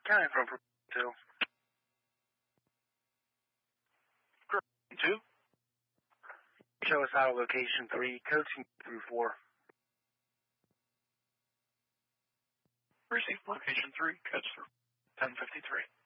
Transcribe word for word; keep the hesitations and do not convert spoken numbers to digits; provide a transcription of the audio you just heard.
County from two. Two. Show us out of location three, coaching through four. Receive location three, coach through ten fifty-three.